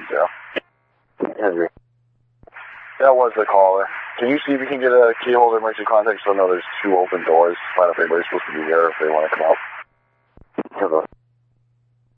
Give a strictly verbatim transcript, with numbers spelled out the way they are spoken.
zero. Henry. That was the caller. Can you see if you can get a key holder emergency contact so I know there's two open doors? Find out if anybody's supposed to be there if they want to come out. Hello.